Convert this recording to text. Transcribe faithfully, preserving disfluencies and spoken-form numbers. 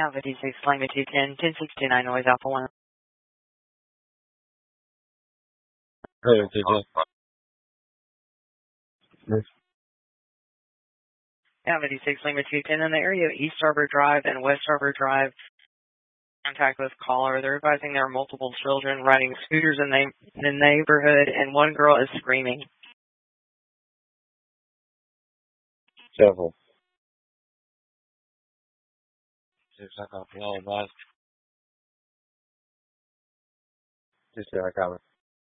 Alpha D six, Lima two ten, ten sixty-nine, noise Alpha one. Hey, T J. Yes. Alpha D six, Lima two ten, in the area of East Harbor Drive and West Harbor Drive. Contact with caller. They're advising there are multiple children riding scooters in the, in the neighborhood, and one girl is screaming. Several. Six, I got the all advice. Just, I got it.